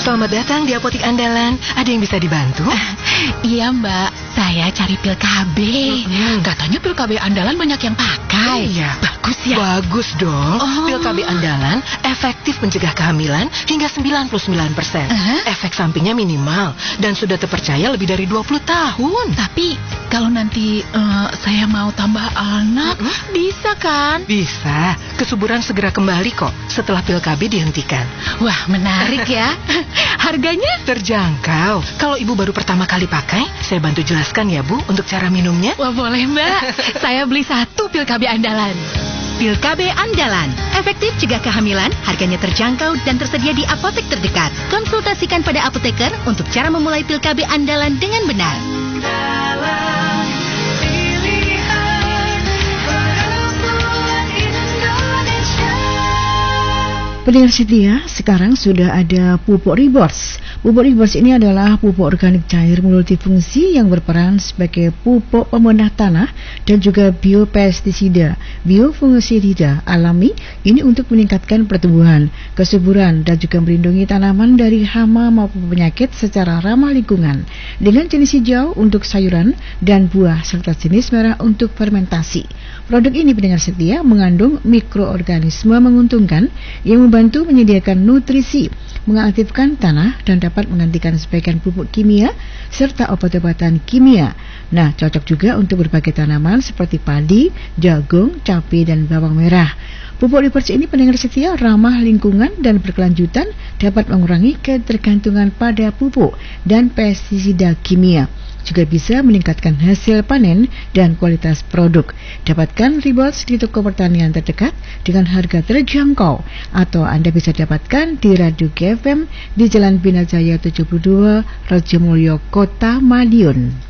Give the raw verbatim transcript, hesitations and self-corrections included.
Selamat datang di apotik andalan. Ada yang bisa dibantu? Uh, iya mbak, saya cari pil K B. Hmm. Katanya pil K B andalan banyak yang pakai. Iya. Bagus ya? Bagus dong. Oh. Pil K B andalan efektif mencegah kehamilan hingga sembilan puluh sembilan persen. Uh-huh. Efek sampingnya minimal dan sudah terpercaya lebih dari dua puluh tahun. Tapi kalau nanti uh, saya mau tambah anak, Mm-hmm. bisa kan? Bisa. Kesuburan segera kembali kok setelah pil K B dihentikan. Wah, menarik ya. Harganya? Terjangkau. Kalau ibu baru pertama kali pakai, saya bantu jelaskan ya Bu untuk cara minumnya. Wah, boleh mbak. Saya beli satu pil K B andalan. Pil K B andalan, efektif cegah kehamilan, harganya terjangkau dan tersedia di apotek terdekat. Konsultasikan pada apoteker untuk cara memulai pil K B andalan dengan benar. Pendengar setia, sekarang sudah ada pupuk Riboz. Pupuk Riboz ini adalah pupuk organik cair multifungsi yang berperan sebagai pupuk pemenah tanah dan juga biopestisida, biofungisida alami. Ini untuk meningkatkan pertumbuhan, kesuburan dan juga melindungi tanaman dari hama maupun penyakit secara ramah lingkungan. Dengan jenis hijau untuk sayuran dan buah serta jenis merah untuk fermentasi. Produk ini pendengar setia mengandung mikroorganisme menguntungkan yang membantu menyediakan nutrisi, mengaktifkan tanah dan dapat menggantikan sebagian pupuk kimia serta obat-obatan kimia. Nah, cocok juga untuk berbagai tanaman seperti padi, jagung, cabai dan bawang merah. Pupuk Riboz ini pendengar setia ramah lingkungan dan berkelanjutan, dapat mengurangi ketergantungan pada pupuk dan pestisida kimia. Juga bisa meningkatkan hasil panen dan kualitas produk. Dapatkan Riboz di toko pertanian terdekat dengan harga terjangkau, atau Anda bisa dapatkan di Radio G F M di Jalan Bina Jaya tujuh puluh dua, Rajamulyo, Kota Madiun.